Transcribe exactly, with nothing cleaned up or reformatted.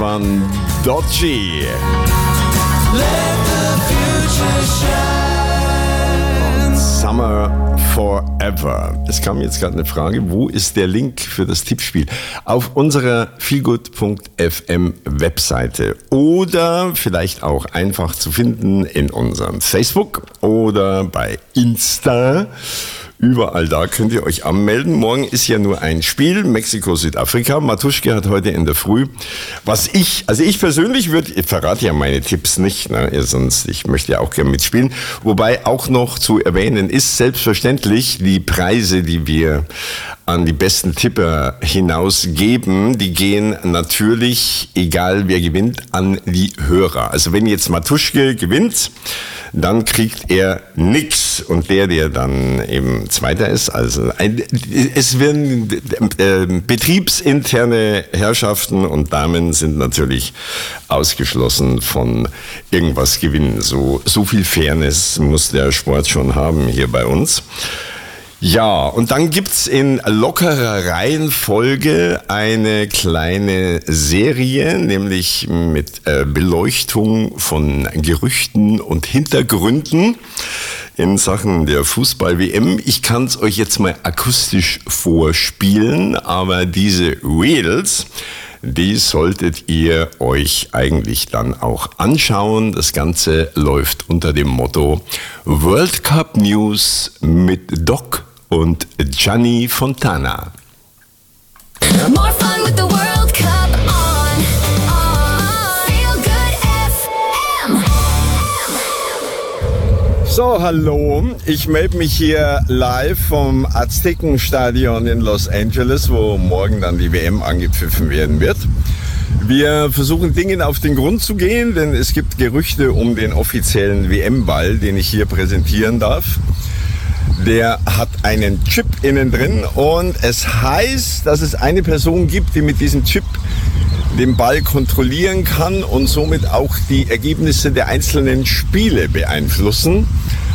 waren Dodgy. Und Summer Forever. Es kam jetzt gerade eine Frage, wo ist der Link für das Tippspiel? Auf unserer feelgood punkt f m Webseite oder vielleicht auch einfach zu finden in unserem Facebook oder bei Insta. Überall da könnt ihr euch anmelden. Morgen ist ja nur ein Spiel, Mexiko-Südafrika. Matuschke hat heute in der Früh, was ich, also ich persönlich würde, ich verrate ja meine Tipps nicht, ne, sonst, ich möchte ja auch gerne mitspielen. Wobei auch noch zu erwähnen ist, selbstverständlich, die Preise, die wir an die besten Tipper hinausgeben, die gehen natürlich, egal wer gewinnt, an die Hörer. Also wenn jetzt Matuschke gewinnt, dann kriegt er nix. Und der, der dann eben Zweiter ist, also ein, es werden äh, betriebsinterne Herrschaften und Damen sind natürlich ausgeschlossen von irgendwas gewinnen. So, so viel Fairness muss der Sport schon haben hier bei uns. Ja, und dann gibt's in lockerer Reihenfolge eine kleine Serie, nämlich mit äh, Beleuchtung von Gerüchten und Hintergründen in Sachen der Fußball-W M. Ich kann es euch jetzt mal akustisch vorspielen, aber diese Reels, die solltet ihr euch eigentlich dann auch anschauen. Das Ganze läuft unter dem Motto World Cup News mit Doc und Gianni Fontana. More fun with the World Cup on, on Feel Good F M. So, hallo. Ich melde mich hier live vom Aztekenstadion in Los Angeles, wo morgen dann die W M angepfiffen werden wird. Wir versuchen Dingen auf den Grund zu gehen, denn es gibt Gerüchte um den offiziellen W M-Ball, den ich hier präsentieren darf. Der hat einen Chip innen drin und es heißt, dass es eine Person gibt, die mit diesem Chip den Ball kontrollieren kann und somit auch die Ergebnisse der einzelnen Spiele beeinflussen.